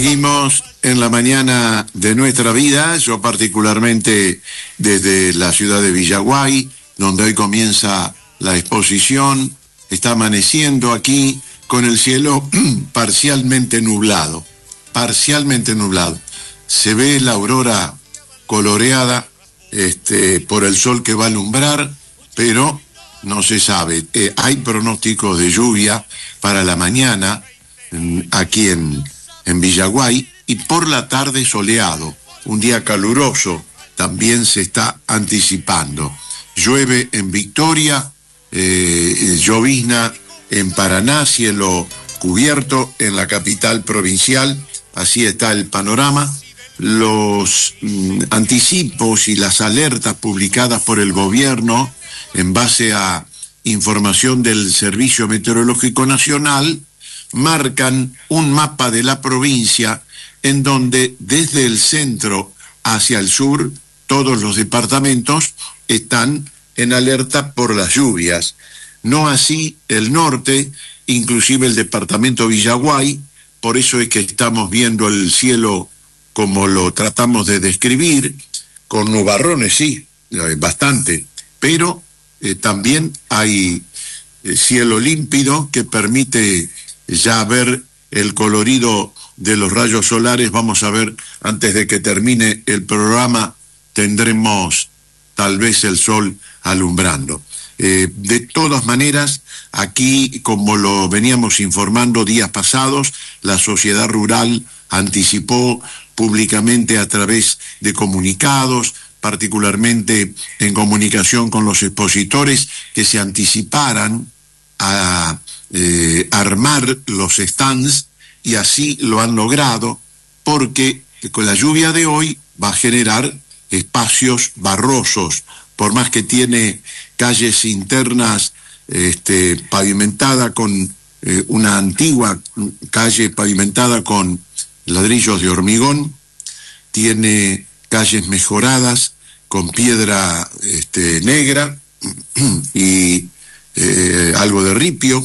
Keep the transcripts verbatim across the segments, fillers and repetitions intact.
Seguimos en la mañana de nuestra vida, yo particularmente desde la ciudad de Villaguay, donde hoy comienza la exposición. Está amaneciendo aquí con el cielo parcialmente nublado, parcialmente nublado. Se ve la aurora coloreada este, por el sol que va a alumbrar, pero no se sabe. Eh, hay pronósticos de lluvia para la mañana aquí en en Villaguay, y por la tarde soleado, un día caluroso también se está anticipando. Llueve en Victoria, eh, llovizna en Paraná, cielo cubierto en la capital provincial. Así está el panorama. Los mm, anticipos y las alertas publicadas por el gobierno en base a información del Servicio Meteorológico Nacional marcan un mapa de la provincia en donde desde el centro hacia el sur todos los departamentos están en alerta por las lluvias. No así el norte, inclusive el departamento Villaguay. Por eso es que estamos viendo el cielo como lo tratamos de describir, con nubarrones, sí, bastante, pero eh, también hay eh, cielo límpido que permite ya ver el colorido de los rayos solares. Vamos a ver, antes de que termine el programa, tendremos tal vez el sol alumbrando. Eh, de todas maneras, aquí, como lo veníamos informando días pasados, la sociedad rural anticipó públicamente a través de comunicados, particularmente en comunicación con los expositores, que se anticiparan a eh, armar los stands, y así lo han logrado, porque con la lluvia de hoy va a generar espacios barrosos, por más que tiene calles internas este, pavimentada con eh, una antigua calle pavimentada con ladrillos de hormigón, tiene calles mejoradas con piedra este, negra y eh, algo de ripio,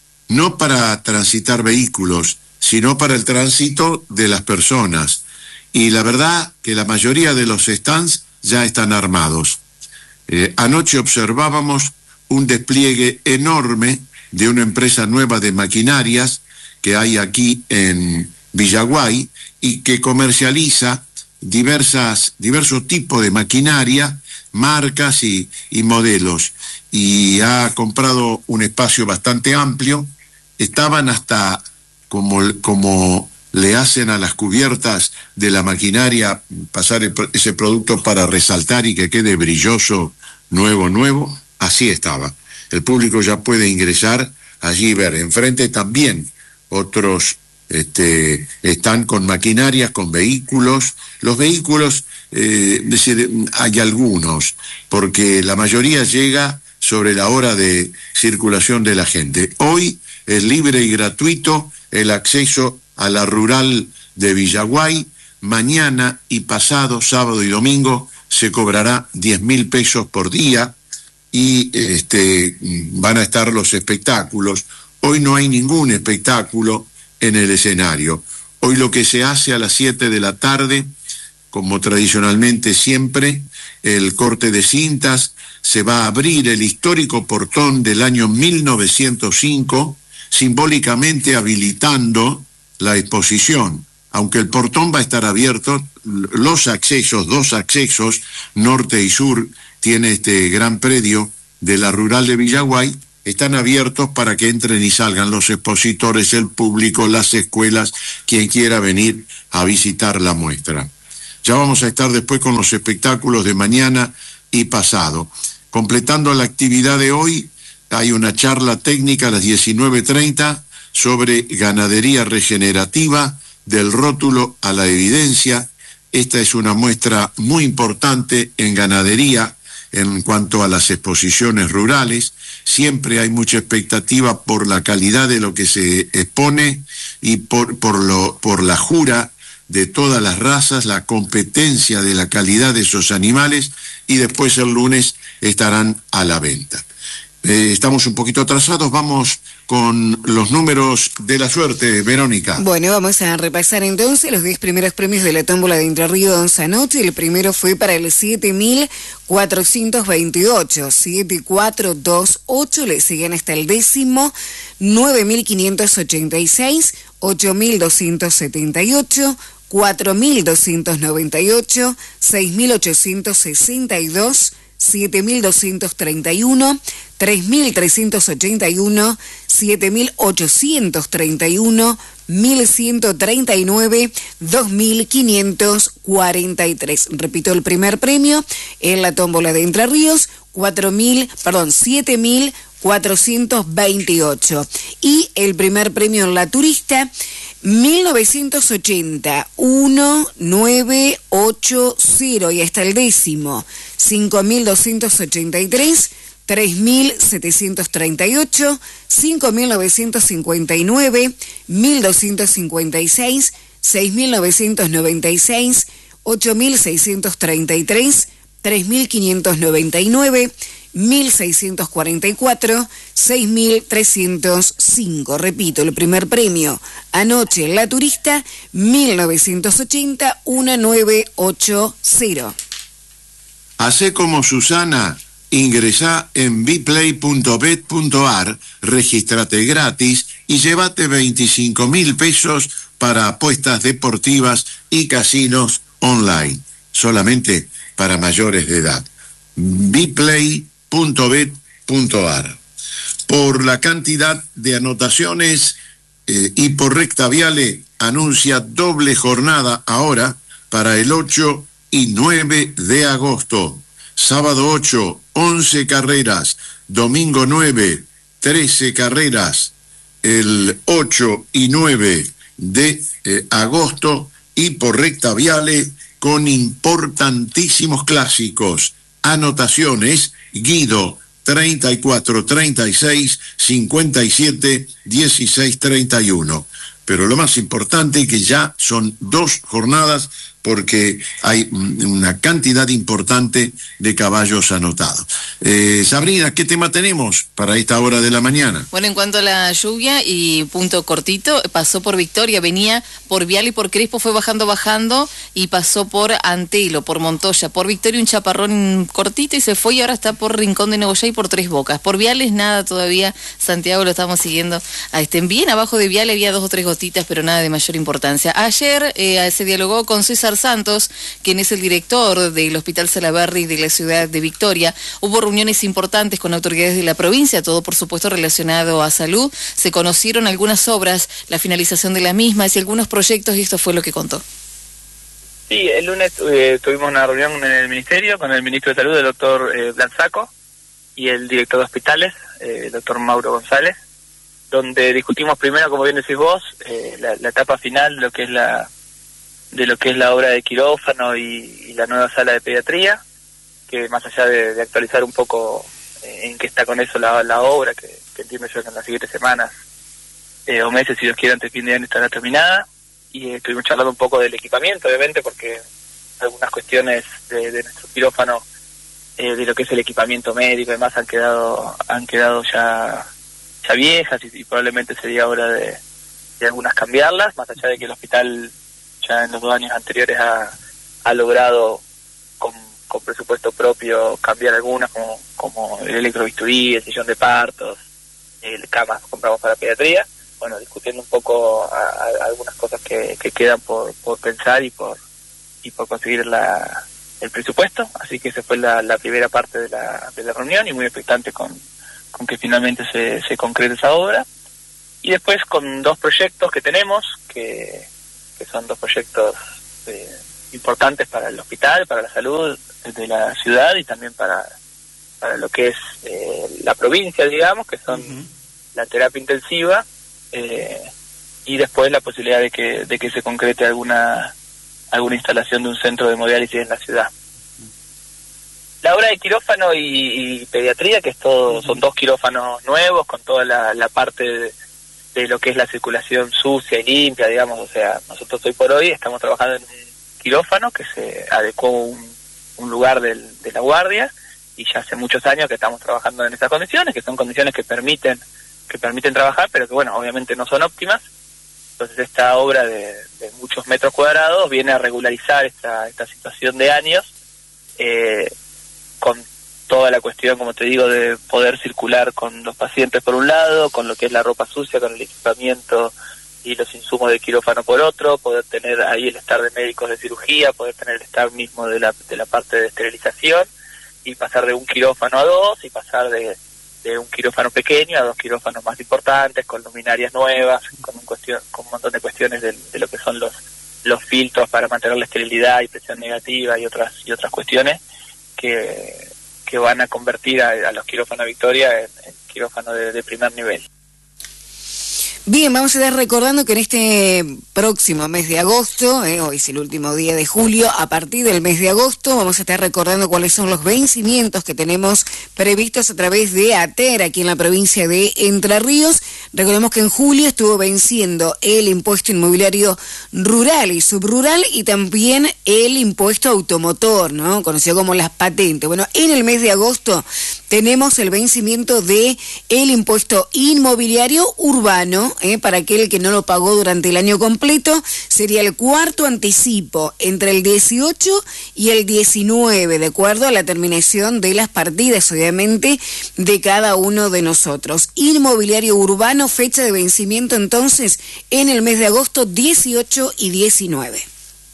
no para transitar vehículos, sino para el tránsito de las personas. Y la verdad que la mayoría de los stands ya están armados. Eh, anoche observábamos un despliegue enorme de una empresa nueva de maquinarias que hay aquí en Villaguay y que comercializa diversas, diversos tipos de maquinaria, marcas y, y modelos. Y ha comprado un espacio bastante amplio. Estaban hasta como, como le hacen a las cubiertas de la maquinaria, pasar el, ese producto para resaltar y que quede brilloso, nuevo, nuevo. Así estaba. El público ya puede ingresar allí y ver. Enfrente también otros este, están con maquinarias, con vehículos. Los vehículos, eh, es decir, hay algunos, porque la mayoría llega sobre la hora de circulación de la gente. Hoy es libre y gratuito el acceso a la rural de Villaguay. Mañana y pasado, sábado y domingo, se cobrará diez mil pesos por día y este, van a estar los espectáculos. Hoy no hay ningún espectáculo en el escenario. Hoy lo que se hace a las siete de la tarde, como tradicionalmente siempre, el corte de cintas, se va a abrir el histórico portón del año mil novecientos cinco, simbólicamente habilitando la exposición. Aunque el portón va a estar abierto, los accesos, dos accesos, norte y sur, tiene este gran predio de la rural de Villaguay, están abiertos para que entren y salgan los expositores, el público, las escuelas, quien quiera venir a visitar la muestra. Ya vamos a estar después con los espectáculos de mañana y pasado. Completando la actividad de hoy, hay una charla técnica a las diecinueve treinta sobre ganadería regenerativa, del rótulo a la evidencia. Esta es una muestra muy importante en ganadería en cuanto a las exposiciones rurales. Siempre hay mucha expectativa por la calidad de lo que se expone y por, por, lo, por la jura de todas las razas, la competencia de la calidad de esos animales, y después el lunes estarán a la venta. Eh, estamos un poquito atrasados, vamos con los números de la suerte, Verónica. Bueno, vamos a repasar entonces los diez primeros premios de la tómbola de Entre Ríos anoche. El primero fue para el siete mil cuatrocientos veintiocho, siete cuatro dos ocho, le siguen hasta el décimo, nueve mil quinientos ochenta y seis, ocho mil doscientos setenta y ocho, cuatro mil doscientos noventa y ocho, seis mil ochocientos sesenta y dos, siete mil doscientos treinta y uno, tres mil trescientos ochenta y uno, siete mil ochocientos treinta y uno, mil ciento treinta y nueve, dos mil quinientos cuarenta y tres. Repito, el primer premio en la tómbola de Entre Ríos, cuatro mil, perdón, siete mil cuatrocientos veintiocho. Y el primer premio en la turista, mil novecientos ochenta, uno nueve ocho cero, y hasta el décimo, cinco mil doscientos ochenta y tres, tres mil setecientos treinta y ocho, cinco mil novecientos cincuenta y nueve, mil doscientos cincuenta y seis, seis mil novecientos noventa y seis, ocho mil seiscientos treinta y tres, tres mil quinientos noventa y nueve, mil seiscientos cuarenta y cuatro, seis mil trescientos cinco. Repito, el primer premio anoche en la turista, mil novecientos ochenta, uno nueve ocho cero. Hacé como Susana, ingresá en biplay punto bet punto ar, regístrate gratis y llévate veinticinco mil pesos para apuestas deportivas y casinos online, solamente para mayores de edad. biplay punto bet punto ar. Por la cantidad de anotaciones, eh, Hiporrecta Viale anuncia doble jornada ahora para el ocho y nueve de agosto. Sábado ocho, once carreras. Domingo nueve, trece carreras. El ocho y nueve de eh, agosto, Hiporrecta Viale con importantísimos clásicos. Anotaciones: Guido treinta y cuatro, treinta y seis, cincuenta y siete, dieciséis, treinta y uno. Pero lo más importante es que ya son dos jornadas porque hay una cantidad importante de caballos anotados. Eh, Sabrina, ¿qué tema tenemos para esta hora de la mañana? Bueno, en cuanto a la lluvia y punto cortito, pasó por Victoria, venía por Vial y por Crespo, fue bajando, bajando y pasó por Antelo, por Montoya, por Victoria un chaparrón cortito y se fue, y ahora está por Rincón de Negollá y por Tres Bocas. Por Viales nada todavía, Santiago lo estamos siguiendo. Ah, estén bien abajo de Viale, había dos o tres gotitas, pero nada de mayor importancia. Ayer eh, se dialogó con César Santos, quien es el director del Hospital Salaberry de la ciudad de Victoria. Hubo reuniones importantes con autoridades de la provincia, todo por supuesto relacionado a salud. Se conocieron algunas obras, la finalización de las mismas y algunos proyectos, y esto fue lo que contó. Sí, el lunes eh, tuvimos una reunión en el Ministerio con el Ministro de Salud, el doctor eh, Blanzaco, y el director de hospitales, eh, el doctor Mauro González, donde discutimos primero, como bien decís vos, eh, la, la etapa final de lo que es la de lo que es la obra de quirófano y, y la nueva sala de pediatría, que más allá de, de actualizar un poco eh, en qué está con eso la, la obra, que, que entiendo yo que en las siguientes semanas eh, o meses, si Dios quiere, antes de fin de año estará terminada. Y eh, estuvimos charlando un poco del equipamiento, obviamente, porque algunas cuestiones de, de nuestro quirófano, eh, de lo que es el equipamiento médico y demás, han quedado han quedado ya, ya viejas y, y probablemente sería hora de, de algunas cambiarlas, más allá de que el hospital ya en los dos años anteriores ha, ha logrado con, con presupuesto propio cambiar algunas, como, como el electrobisturí, el sillón de partos, el camas que compramos para pediatría. Bueno, discutiendo un poco a, a, algunas cosas que, que quedan por, por pensar y por y por conseguir la, el presupuesto. Así que esa fue la, la primera parte de la, de la reunión, y muy expectante con, con que finalmente se, se concrete esa obra. Y después con dos proyectos que tenemos, que que son dos proyectos eh, importantes para el hospital, para la salud de la ciudad y también para, para lo que es eh, la provincia, digamos, que son uh-huh. la terapia intensiva eh, y después la posibilidad de que, de que se concrete alguna, alguna instalación de un centro de hemodiálisis en la ciudad. La obra de quirófano y, y pediatría, que es todo, uh-huh. son dos quirófanos nuevos con toda la, la parte de, de lo que es la circulación sucia y limpia, digamos. O sea, nosotros hoy por hoy estamos trabajando en un quirófano que se adecuó un, un lugar del, de la guardia, y ya hace muchos años que estamos trabajando en esas condiciones, que son condiciones que permiten que permiten trabajar, pero que bueno, obviamente no son óptimas. Entonces esta obra de, de muchos metros cuadrados viene a regularizar esta, esta situación de años, eh, con toda la cuestión, como te digo, de poder circular con los pacientes por un lado, con lo que es la ropa sucia, con el equipamiento y los insumos de quirófano por otro, poder tener ahí el estar de médicos de cirugía, poder tener el estar mismo de la, de la parte de esterilización, y pasar de un quirófano a dos, y pasar de, de un quirófano pequeño a dos quirófanos más importantes, con luminarias nuevas, con un, cuestión, con un montón de cuestiones de, de lo que son los, los filtros para mantener la esterilidad y presión negativa y otras y otras cuestiones que, que van a convertir a, a los quirófanos Victoria en, en quirófanos de, de primer nivel. Bien, vamos a estar recordando que en este próximo mes de agosto, eh, hoy es el último día de julio, a partir del mes de agosto vamos a estar recordando cuáles son los vencimientos que tenemos previstos a través de ATER aquí en la provincia de Entre Ríos. Recordemos que en julio estuvo venciendo el impuesto inmobiliario rural y subrural y también el impuesto automotor, ¿no? Conocido como las patentes. Bueno, en el mes de agosto tenemos el vencimiento de el impuesto inmobiliario urbano. Eh, para aquel que no lo pagó durante el año completo, sería el cuarto anticipo entre el dieciocho y el diecinueve, de acuerdo a la terminación de las partidas, obviamente, de cada uno de nosotros. Inmobiliario urbano, fecha de vencimiento entonces en el mes de agosto, dieciocho y diecinueve.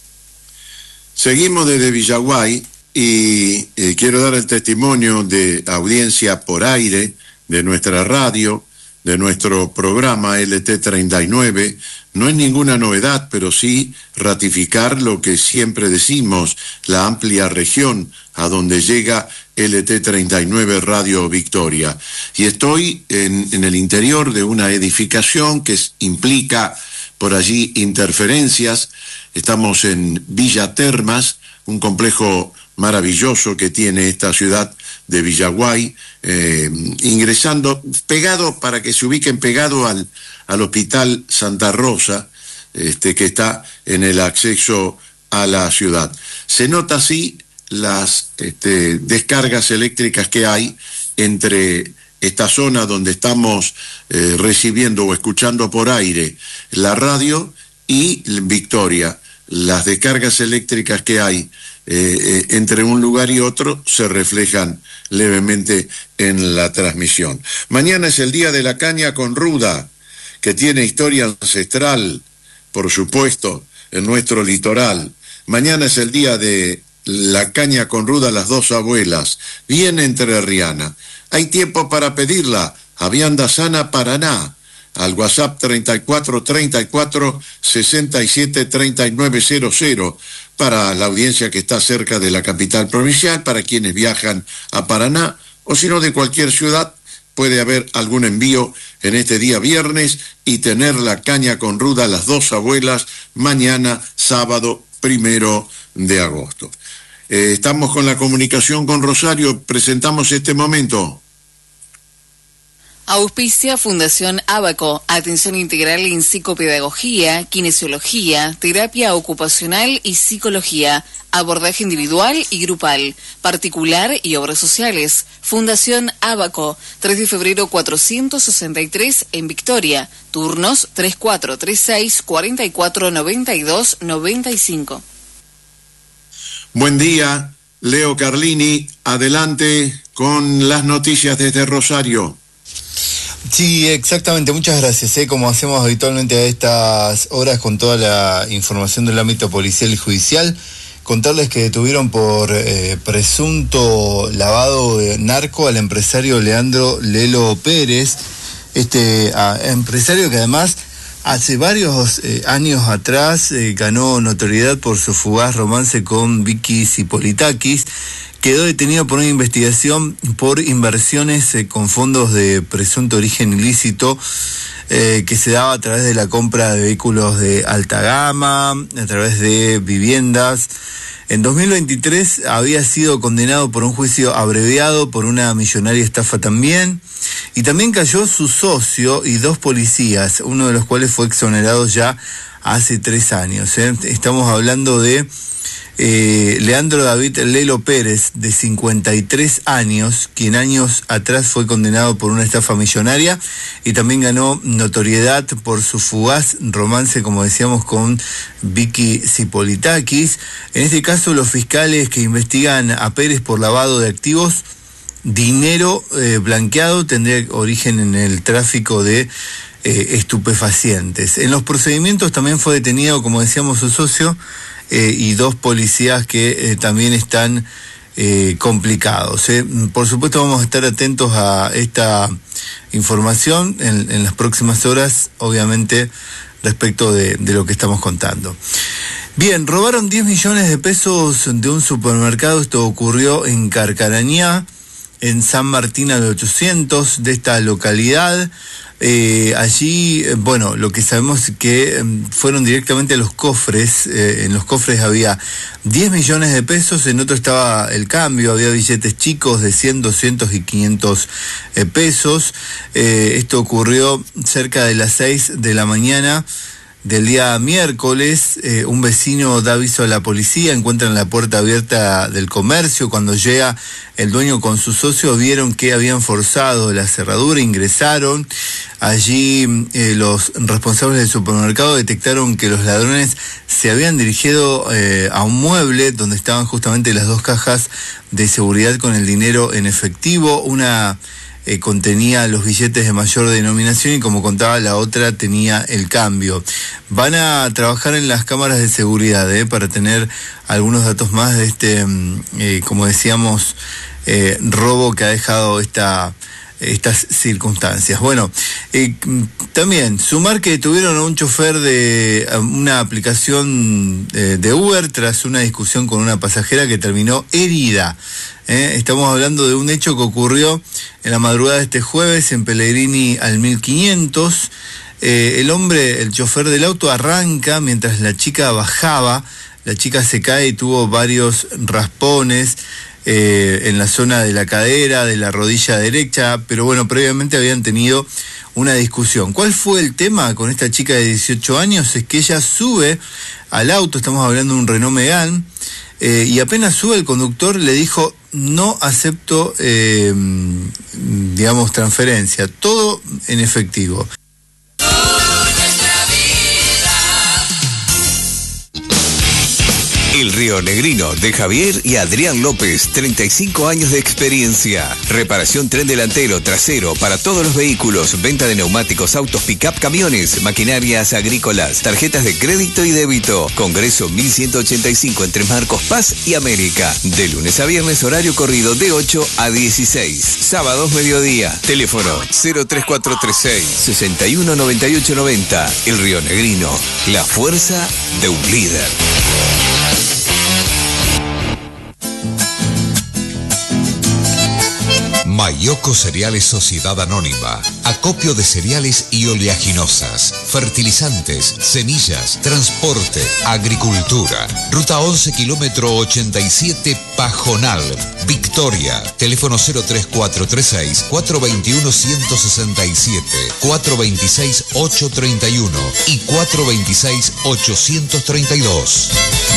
Seguimos desde Villaguay y eh, quiero dar el testimonio de audiencia por aire de nuestra radio, de nuestro programa L T treinta y nueve. No es ninguna novedad, pero sí ratificar lo que siempre decimos, la amplia región a donde llega L T treinta y nueve Radio Victoria. Y estoy en, en el interior de una edificación que es, implica por allí interferencias. Estamos en Villa Termas, un complejo maravilloso que tiene esta ciudad de Villaguay, eh, ingresando, pegado, para que se ubiquen, pegado al, al Hospital Santa Rosa, este, que está en el acceso a la ciudad. Se nota así las este, descargas eléctricas que hay entre esta zona donde estamos eh, recibiendo o escuchando por aire la radio y Victoria. Las descargas eléctricas que hay eh, eh, entre un lugar y otro se reflejan levemente en la transmisión. Mañana es el Día de la Caña con Ruda, que tiene historia ancestral, por supuesto, en nuestro litoral. Mañana es el Día de la Caña con Ruda, las dos abuelas, bien entrerriana. Hay tiempo para pedirla a Vianda Sana Paraná, al WhatsApp treinta y cuatro treinta y cuatro sesenta y siete treinta y nueve cero cero, para la audiencia que está cerca de la capital provincial, para quienes viajan a Paraná, o si no de cualquier ciudad, puede haber algún envío en este día viernes y tener la caña con Ruda, las dos abuelas, mañana sábado primero de agosto. Eh, estamos con la comunicación con Rosario, presentamos este momento. Auspicia Fundación Ábaco, atención integral en psicopedagogía, kinesiología, terapia ocupacional y psicología, abordaje individual y grupal, particular y obras sociales. Fundación Ábaco, tres de febrero cuatrocientos sesenta y tres en Victoria, turnos treinta y cuatro treinta y seis cuarenta y cuatro noventa y dos noventa y cinco. Buen día, Leo Carlini, adelante con las noticias desde Rosario. Sí, exactamente, muchas gracias. ¿eh? Como hacemos habitualmente a estas horas con toda la información del ámbito policial y judicial, contarles que detuvieron por eh, presunto lavado de narco al empresario Leandro Lelo Pérez, este a, empresario que además hace varios eh, años atrás eh, ganó notoriedad por su fugaz romance con Vicky Zipolitakis. Quedó detenido por una investigación por inversiones eh, con fondos de presunto origen ilícito eh, que se daba a través de la compra de vehículos de alta gama, a través de viviendas. En dos mil veintitrés había sido condenado por un juicio abreviado por una millonaria estafa también, y también cayó su socio y dos policías, uno de los cuales fue exonerado ya hace tres años. ¿eh? Estamos hablando de eh, Leandro David Lelo Pérez, de cincuenta y tres años, quien años atrás fue condenado por una estafa millonaria y también ganó notoriedad por su fugaz romance, como decíamos, con Vicky Zipolitakis. En este caso, los fiscales que investigan a Pérez por lavado de activos, dinero eh, blanqueado, tendría origen en el tráfico de eh, estupefacientes. En los procedimientos también fue detenido, como decíamos, su socio eh, y dos policías que eh, también están eh, complicados. Eh. Por supuesto, vamos a estar atentos a esta información en, en las próximas horas, obviamente, respecto de, de lo que estamos contando. Bien, robaron diez millones de pesos de un supermercado. Esto ocurrió en Carcarañá, en San Martín al ochocientos de esta localidad. Eh, allí, eh, bueno, lo que sabemos es que eh, fueron directamente a los cofres. Eh, en los cofres había diez millones de pesos, en otro estaba el cambio, había billetes chicos de cien, doscientos y quinientos eh, pesos. Eh, esto ocurrió cerca de las seis de la mañana del día miércoles. Eh, un vecino da aviso a la policía, encuentran la puerta abierta del comercio. Cuando llega el dueño con su socio, vieron que habían forzado la cerradura, ingresaron. Allí eh, los responsables del supermercado detectaron que los ladrones se habían dirigido eh, a un mueble donde estaban justamente las dos cajas de seguridad con el dinero en efectivo. Una Eh, contenía los billetes de mayor denominación y, como contaba, la otra tenía el cambio. Van a trabajar en las cámaras de seguridad eh, para tener algunos datos más de este, eh, como decíamos, eh, robo que ha dejado esta estas circunstancias. Bueno, eh, también sumar que detuvieron a un chofer de una aplicación eh, de Uber tras una discusión con una pasajera que terminó herida. Eh, estamos hablando de un hecho que ocurrió en la madrugada de este jueves en Pellegrini al mil quinientos. Eh, el hombre, el chofer del auto, arranca mientras la chica bajaba. La chica se cae y tuvo varios raspones eh, en la zona de la cadera, de la rodilla derecha, pero bueno, previamente habían tenido una discusión. ¿Cuál fue el tema con esta chica de dieciocho años? Es que ella sube al auto, estamos hablando de un Renault Megane, eh, y apenas sube el conductor le dijo: no acepto, eh, digamos, transferencia, todo en efectivo. El Río Negrino, de Javier y Adrián López, treinta y cinco años de experiencia. Reparación tren delantero, trasero, para todos los vehículos. Venta de neumáticos, autos, pick-up, camiones, maquinarias agrícolas, tarjetas de crédito y débito. Congreso mil ciento ochenta y cinco entre Marcos Paz y América. De lunes a viernes, horario corrido de ocho a dieciséis. Sábados, mediodía. Teléfono cero tres cuatro tres seis, seis uno nueve ocho nueve cero. El Río Negrino, la fuerza de un líder. Mayoco Cereales Sociedad Anónima. Acopio de cereales y oleaginosas, fertilizantes, semillas, transporte, agricultura. Ruta once, kilómetro ochenta y siete, Pajonal, Victoria. Teléfono cero tres cuatro tres seis, cuatro dos uno, uno seis siete, cuatro dos seis, ocho tres uno y cuatro dos seis, ocho tres dos.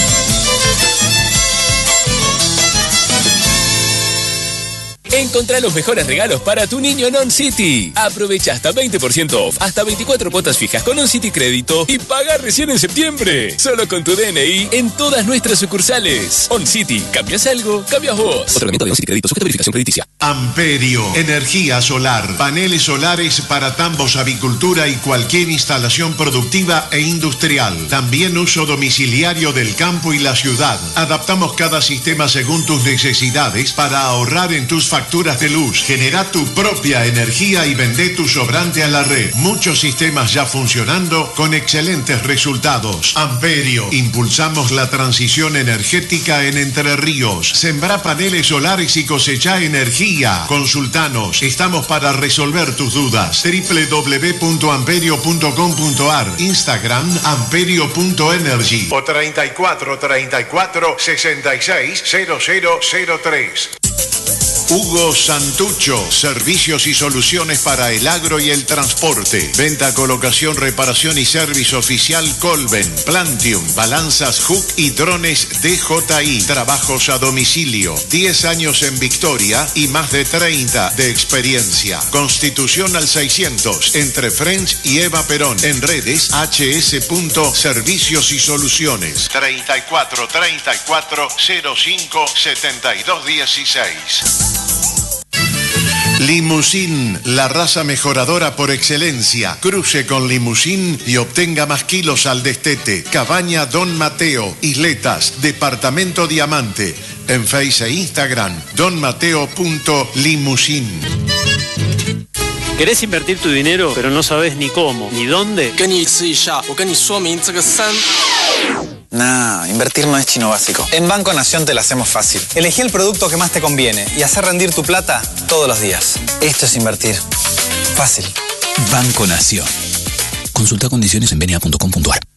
Encontrá los mejores regalos para tu niño en OnCity. Aprovecha hasta veinte por ciento off, hasta veinticuatro cuotas fijas con OnCity Crédito y paga recién en septiembre. Solo con tu D N I en todas nuestras sucursales. OnCity, ¿cambias algo? Cambias vos. Otro elemento de OnCity Crédito, sujeto a verificación crediticia. Amperio, energía solar, paneles solares para tambos, avicultura y cualquier instalación productiva e industrial. También uso domiciliario del campo y la ciudad. Adaptamos cada sistema según tus necesidades para ahorrar en tus facturas de luz. Genera tu propia energía y vende tu sobrante a la red. Muchos sistemas ya funcionando con excelentes resultados. Amperio, impulsamos la transición energética en Entre Ríos. Sembra paneles solares y cosecha energía. Consultanos, estamos para resolver tus dudas. doble u doble u doble u punto amperio punto com punto a r, Instagram amperio punto energy o treinta y cuatro treinta y cuatro sesenta y seis cero cero cero tres. Hugo Santucho, servicios y soluciones para el agro y el transporte. Venta, colocación, reparación y servicio oficial Colben, Plantium, balanzas Hook y drones D J I. Trabajos a domicilio. diez años en Victoria y más de treinta de experiencia. Constitución al seiscientos, entre French y Eva Perón. En redes h s punto servicios y soluciones. treinta y cuatro treinta y cuatro cero cinco setenta y dos dieciséis. Limusín, la raza mejoradora por excelencia. Cruce con Limusín y obtenga más kilos al destete. Cabaña Don Mateo, Isletas, Departamento Diamante. En Face e Instagram, donmateo punto limusín. ¿Querés invertir tu dinero, pero no sabes ni cómo, ni dónde? Nah, invertir no es chino básico. En Banco Nación te la hacemos fácil. Elegí el producto que más te conviene y hacer rendir tu plata todos los días. Esto es invertir. Fácil. Banco Nación. Consulta condiciones en venia punto com punto a r.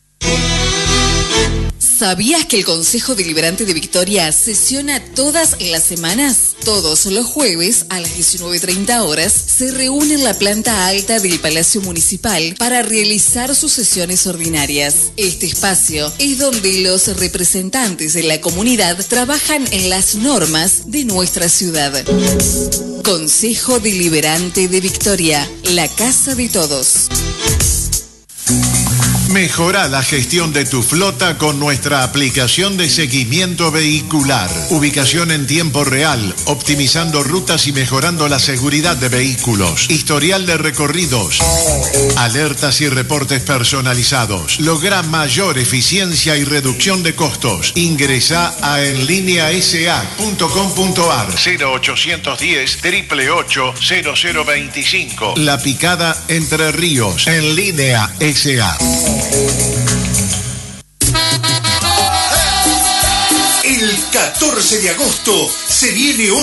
¿Sabías que el Consejo Deliberante de Victoria sesiona todas las semanas? Todos los jueves a las diecinueve treinta horas se reúne en la planta alta del Palacio Municipal para realizar sus sesiones ordinarias. Este espacio es donde los representantes de la comunidad trabajan en las normas de nuestra ciudad. Consejo Deliberante de Victoria, la casa de todos. Mejora la gestión de tu flota con nuestra aplicación de seguimiento vehicular. Ubicación en tiempo real, optimizando rutas y mejorando la seguridad de vehículos. Historial de recorridos. Alertas y reportes personalizados. Logra mayor eficiencia y reducción de costos. Ingresa a enlinea s a punto com punto a r. cero ochocientos diez, ocho ocho ocho, cero cero veinticinco. La Picada, Entre Ríos. Enlinea S A. El catorce de agosto se viene